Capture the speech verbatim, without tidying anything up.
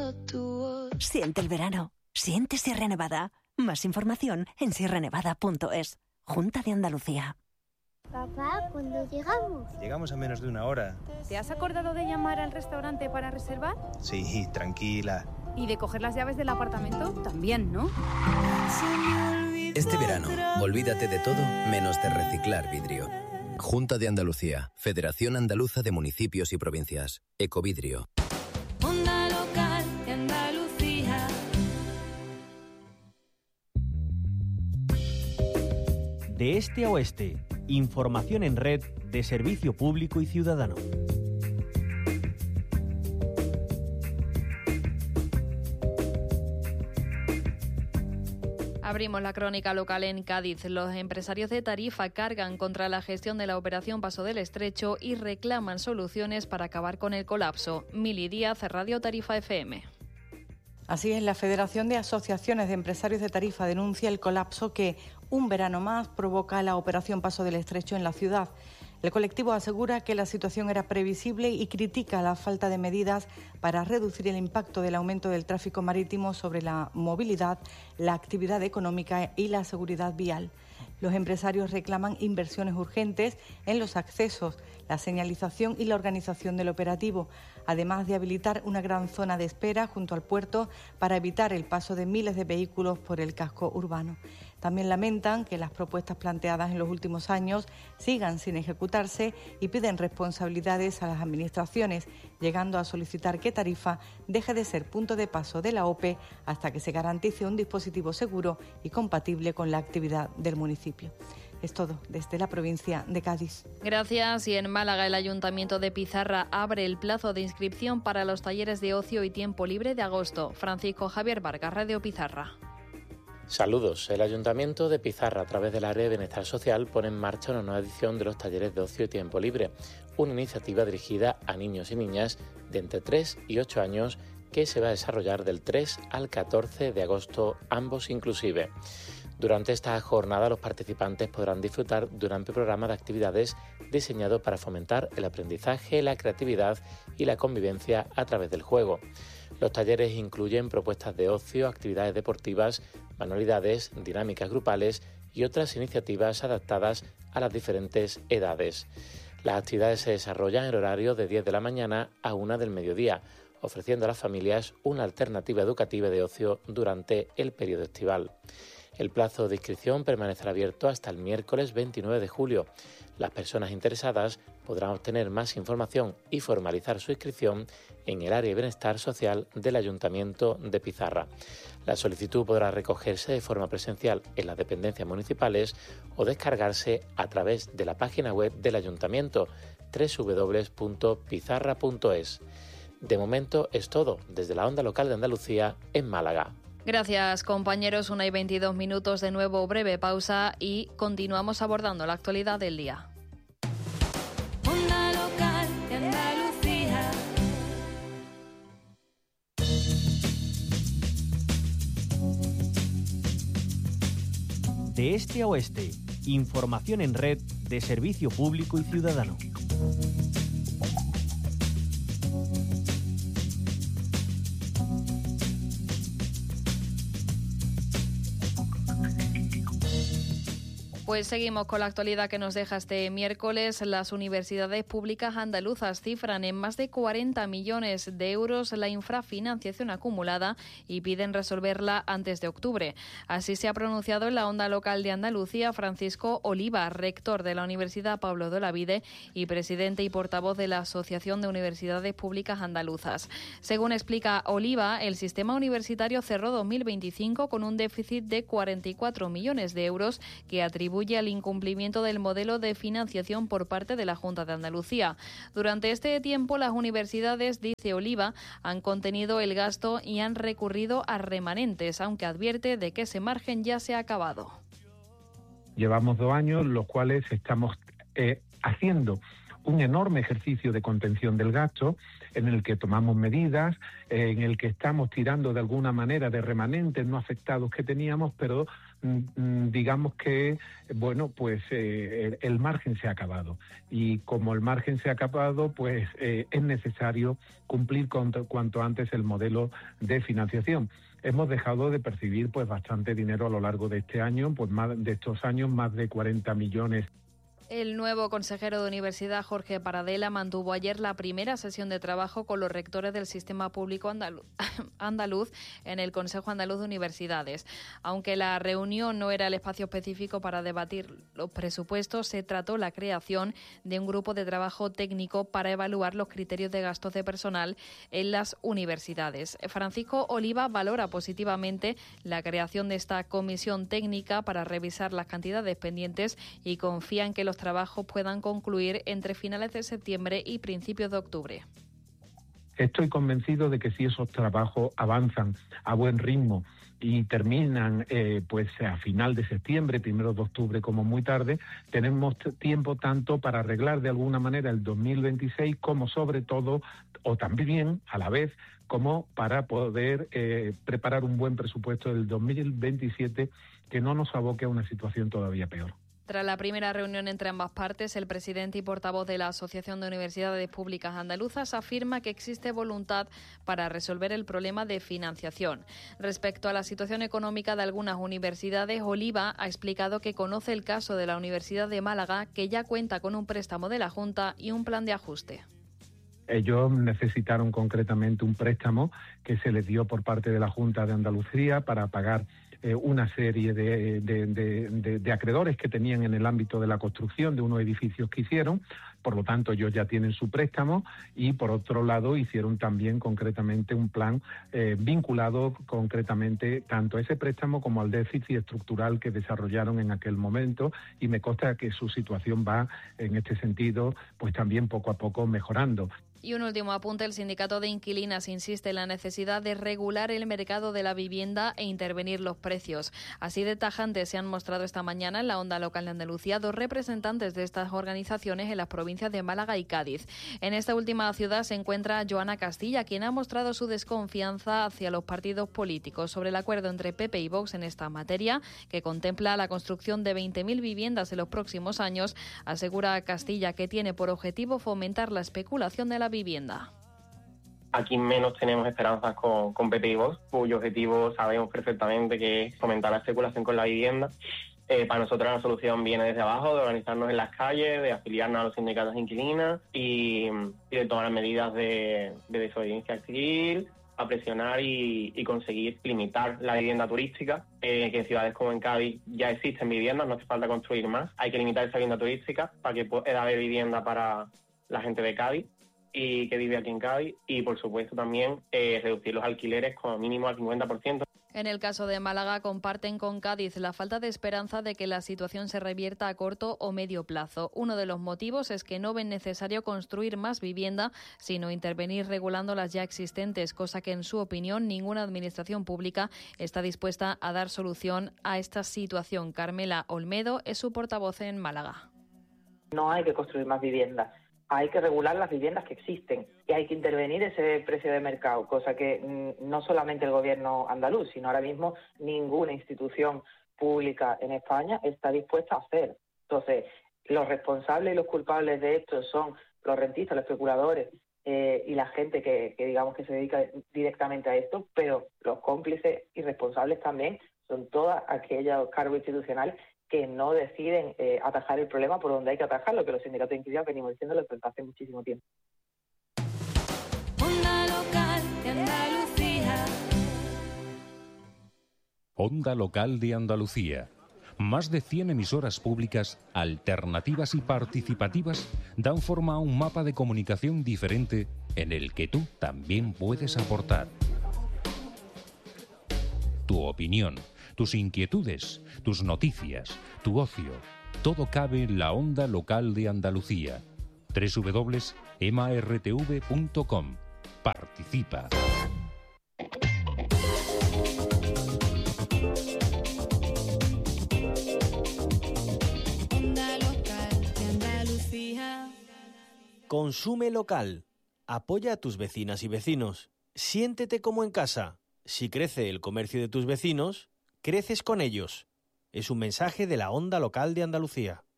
Siente el verano. Siente Sierra Nevada. Más información en sierra nevada punto es. Junta de Andalucía. Papá, ¿cuándo llegamos? Llegamos a menos de una hora. ¿Te has acordado de llamar al restaurante para reservar? Sí, tranquila. ¿Y de coger las llaves del apartamento? También, ¿no? Este verano, olvídate de todo menos de reciclar vidrio. Junta de Andalucía, Federación Andaluza de Municipios y Provincias, Ecovidrio. Onda local de Andalucía. De este a oeste, información en red de servicio público y ciudadano. Abrimos la crónica local en Cádiz. Los empresarios de Tarifa cargan contra la gestión de la operación Paso del Estrecho y reclaman soluciones para acabar con el colapso. Mili Díaz, Radio Tarifa F M. Así es, la Federación de Asociaciones de Empresarios de Tarifa denuncia el colapso que un verano más provoca la operación Paso del Estrecho en la ciudad. El colectivo asegura que la situación era previsible y critica la falta de medidas para reducir el impacto del aumento del tráfico marítimo sobre la movilidad, la actividad económica y la seguridad vial. Los empresarios reclaman inversiones urgentes en los accesos, la señalización y la organización del operativo, además de habilitar una gran zona de espera junto al puerto para evitar el paso de miles de vehículos por el casco urbano. También lamentan que las propuestas planteadas en los últimos años sigan sin ejecutarse y piden responsabilidades a las administraciones, llegando a solicitar que Tarifa deje de ser punto de paso de la O P E hasta que se garantice un dispositivo seguro y compatible con la actividad del municipio. Es todo desde la provincia de Cádiz. Gracias. Y en Málaga, el Ayuntamiento de Pizarra abre el plazo de inscripción para los talleres de ocio y tiempo libre de agosto. Francisco Javier Vargas, Radio Pizarra. Saludos. El Ayuntamiento de Pizarra, a través del área de Bienestar Social, pone en marcha una nueva edición de los talleres de ocio y tiempo libre, una iniciativa dirigida a niños y niñas de entre tres y ocho años que se va a desarrollar del tres al catorce de agosto, ambos inclusive. Durante esta jornada, los participantes podrán disfrutar de un amplio programa de actividades diseñado para fomentar el aprendizaje, la creatividad y la convivencia a través del juego. Los talleres incluyen propuestas de ocio, actividades deportivas, manualidades, dinámicas grupales y otras iniciativas adaptadas a las diferentes edades. Las actividades se desarrollan en horario de diez de la mañana a una del mediodía, ofreciendo a las familias una alternativa educativa de ocio durante el periodo estival. El plazo de inscripción permanecerá abierto hasta el miércoles veintinueve de julio. Las personas interesadas podrán obtener más información y formalizar su inscripción en el área de Bienestar Social del Ayuntamiento de Pizarra. La solicitud podrá recogerse de forma presencial en las dependencias municipales o descargarse a través de la página web del Ayuntamiento doble u doble u doble u punto pizarra punto es. De momento es todo desde la Onda Local de Andalucía en Málaga. Gracias, compañeros. Una y veintidós minutos, de nuevo breve pausa y continuamos abordando la actualidad del día. Onda local de Andalucía. De este a oeste, información en red de servicio público y ciudadano. Pues seguimos con la actualidad que nos deja este miércoles. Las universidades públicas andaluzas cifran en más de cuarenta millones de euros la infrafinanciación acumulada y piden resolverla antes de octubre. Así se ha pronunciado en la Onda Local de Andalucía Francisco Oliva, rector de la Universidad Pablo de Olavide y presidente y portavoz de la Asociación de Universidades Públicas Andaluzas. Según explica Oliva, el sistema universitario cerró dos mil veinticinco con un déficit de cuarenta y cuatro millones de euros que atribuye al incumplimiento del modelo de financiación por parte de la Junta de Andalucía. Durante este tiempo, las universidades, dice Oliva, han contenido el gasto y han recurrido a remanentes, aunque advierte de que ese margen ya se ha acabado. Llevamos dos años, los cuales estamos eh, haciendo un enorme ejercicio de contención del gasto, en el que tomamos medidas, en el que estamos tirando de alguna manera de remanentes no afectados que teníamos, pero mm, digamos que, bueno, pues eh, el, el margen se ha acabado. Y como el margen se ha acabado, pues eh, es necesario cumplir con, cuanto antes el modelo de financiación. Hemos dejado de percibir pues bastante dinero a lo largo de este año, pues más de estos años, más de cuarenta millones. El nuevo consejero de Universidad, Jorge Paradela, mantuvo ayer la primera sesión de trabajo con los rectores del sistema público andaluz, andaluz en el Consejo Andaluz de Universidades. Aunque la reunión no era el espacio específico para debatir los presupuestos, se trató la creación de un grupo de trabajo técnico para evaluar los criterios de gastos de personal en las universidades. Francisco Oliva valora positivamente la creación de esta comisión técnica para revisar las cantidades pendientes y confía en que los trabajos puedan concluir entre finales de septiembre y principios de octubre. Estoy convencido de que si esos trabajos avanzan a buen ritmo y terminan eh, pues a final de septiembre, primero de octubre como muy tarde, tenemos tiempo tanto para arreglar de alguna manera el dos mil veintiséis como sobre todo, o también a la vez, como para poder eh, preparar un buen presupuesto del dos mil veintisiete que no nos aboque a una situación todavía peor. Tras la primera reunión entre ambas partes, el presidente y portavoz de la Asociación de Universidades Públicas Andaluzas afirma que existe voluntad para resolver el problema de financiación. Respecto a la situación económica de algunas universidades, Oliva ha explicado que conoce el caso de la Universidad de Málaga, que ya cuenta con un préstamo de la Junta y un plan de ajuste. Ellos necesitaron concretamente un préstamo que se les dio por parte de la Junta de Andalucía para pagar eh, una serie de, de, de, de, de acreedores que tenían en el ámbito de la construcción de unos edificios que hicieron. Por lo tanto, ellos ya tienen su préstamo y, por otro lado, hicieron también concretamente un plan eh, vinculado concretamente tanto a ese préstamo como al déficit estructural que desarrollaron en aquel momento, y me consta que su situación va, en este sentido, pues también poco a poco mejorando. Y un último apunte, el sindicato de inquilinas insiste en la necesidad de regular el mercado de la vivienda e intervenir los precios. Así de tajantes se han mostrado esta mañana en la Onda Local de Andalucía dos representantes de estas organizaciones en las provincias de Málaga y Cádiz. En esta última ciudad se encuentra Joana Castilla, quien ha mostrado su desconfianza hacia los partidos políticos sobre el acuerdo entre P P y Vox en esta materia, que contempla la construcción de veinte mil viviendas en los próximos años. Asegura Castilla que tiene por objetivo fomentar la especulación de la vivienda. Aquí menos tenemos esperanzas con, con P P y Vox, cuyo objetivo sabemos perfectamente que es fomentar la especulación con la vivienda. Eh, para nosotros la solución viene desde abajo, de organizarnos en las calles, de afiliarnos a los sindicatos de inquilinas y, y de tomar medidas de, de desobediencia civil, a presionar y, y conseguir limitar la vivienda turística, eh, que en ciudades como en Cádiz ya existen viviendas, no hace falta construir más. Hay que limitar esa vivienda turística para que pueda haber vivienda para la gente de Cádiz y que vive aquí en Cádiz, y por supuesto también eh, reducir los alquileres como mínimo al cincuenta por ciento. En el caso de Málaga comparten con Cádiz la falta de esperanza de que la situación se revierta a corto o medio plazo. Uno de los motivos es que no ven necesario construir más vivienda, sino intervenir regulando las ya existentes, cosa que en su opinión ninguna administración pública está dispuesta a dar solución a esta situación. Carmela Olmedo es su portavoz en Málaga. No hay que construir más viviendas. Hay que regular las viviendas que existen y hay que intervenir ese precio de mercado, cosa que mm, no solamente el gobierno andaluz, sino ahora mismo ninguna institución pública en España está dispuesta a hacer. Entonces, los responsables y los culpables de esto son los rentistas, los especuladores eh, y la gente que, que digamos que se dedica directamente a esto, pero los cómplices y responsables también son todos aquellos cargos institucionales que no deciden eh, atajar el problema por donde hay que atajarlo, que los sindicatos de inquilinos venimos diciéndolo desde hace muchísimo tiempo. Onda Local de Andalucía. Onda Local de Andalucía. Más de cien emisoras públicas, alternativas y participativas dan forma a un mapa de comunicación diferente en el que tú también puedes aportar. Tu opinión, tus inquietudes, tus noticias, tu ocio, todo cabe en la Onda Local de Andalucía. doble u doble u doble u punto ema erre te ve punto com. Participa. Onda Local de Andalucía. Consume local. Apoya a tus vecinas y vecinos. Siéntete como en casa. Si crece el comercio de tus vecinos, creces con ellos. Es un mensaje de la Onda Local de Andalucía.